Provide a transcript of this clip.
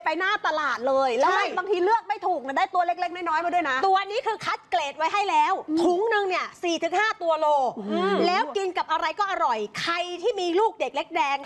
ไปหน้าตลาดเลยแล้วบางทีเลือกไม่ถูกนะได้ตัวเล็กๆน้อยๆมาด้วยนะตัวนี้คือคัดเกรดไว้ให้แล้วถุงนึงเนี่ย 4-5 ตัวโลแล้วกินกับอะไรก็อร่อยใครที่มีลูกเด็กเล็กแดง